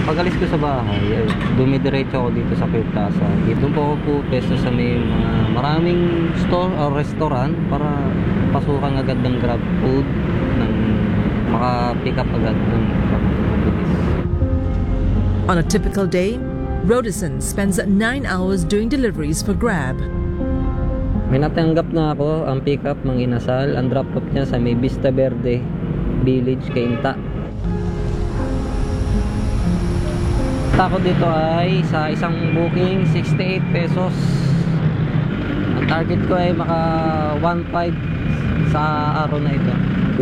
Pag-alis ko sa bahay, dumidiretso ako dito sa Fair Plaza. Dito po ako po pesto sa may mga maraming store or restaurant para pasukan agad ng Grab food, ng maka-pick up agad ng Grab food. On a typical day, Rodison spends 9 hours doing deliveries for Grab. May natanggap na ako ang pick up ng Inasal. Ang drop off niya sa may Vista Verde Village, Cainta. Tako dito ay sa isang booking 68 pesos. Ang target ko ay maka 1.5 sa araw na ito.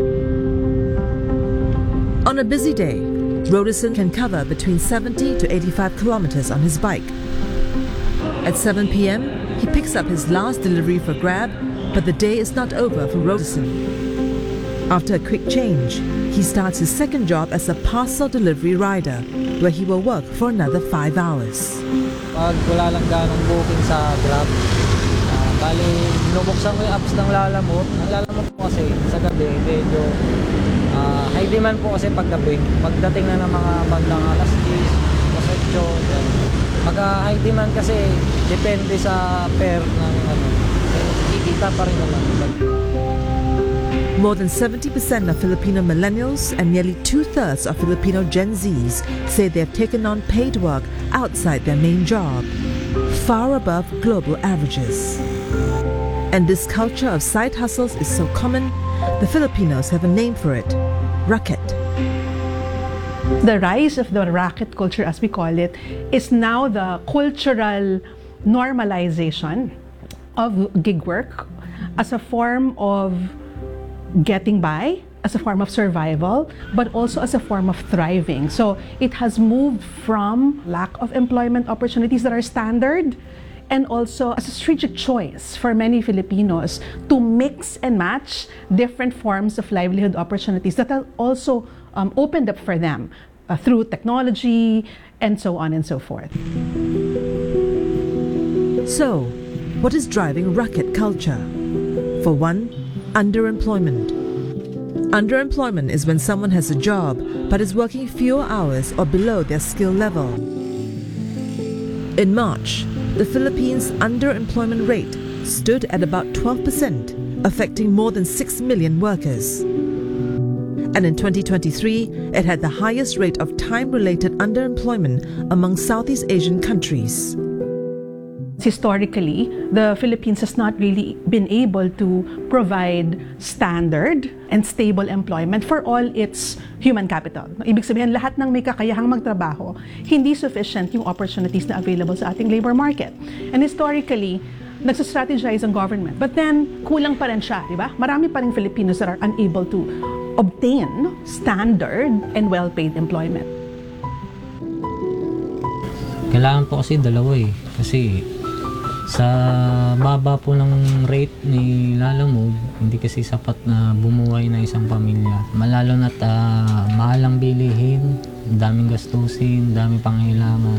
On a busy day, Rodison can cover between 70 to 85 kilometers on his bike. At 7 p.m., he picks up his last delivery for Grab, but the day is not over for Rodison. After a quick change, he starts his second job as a parcel delivery rider, where he will work for another 5 hours. Pag wala lang ganong booking sa Grab, bali binubuksan ko yung apps ng Lalamove. Ang Lalamove po kasi sa gabi medyo high demand po kasi paggabi. Pagdating na ng mga bandang alas 10, alas 8, pag high demand kasi depende sa pair ng kikita pa rin naman. More than 70% of Filipino millennials and nearly 2/3 of Filipino Gen Zs say they have taken on paid work outside their main job, far above global averages. And this culture of side hustles is so common, the Filipinos have a name for it: racket. The rise of the racket culture, as we call it, is now the cultural normalization of gig work as a form of getting by, as a form of survival, but also as a form of thriving. So it has moved from lack of employment opportunities that are standard, and also as a strategic choice for many Filipinos to mix and match different forms of livelihood opportunities that are also opened up for them through technology and so on and so forth. So, what is driving racket culture? For one, underemployment. Underemployment is when someone has a job but is working fewer hours or below their skill level. In March, the Philippines' underemployment rate stood at about 12%, affecting more than 6 million workers. And in 2023, it had the highest rate of time-related underemployment among Southeast Asian countries. Historically, the Philippines has not really been able to provide standard and stable employment for all its human capital. Ibig sabihin, lahat ng may kakayahang magtrabaho, hindi sufficient yung opportunities na available sa ating labor market. And historically, nagsastrategize ang government. But then, kulang pa rin siya, di ba? Marami pa rin Filipinos that are unable to obtain standard and well-paid employment. Kailangan po kasi dalawa kasi sa baba po ng rate ni Lalamove, hindi kasi sapat na bumuhay na isang pamilya. Malalo na't mahal ang bilihin, daming gastusin, daming pangailangan.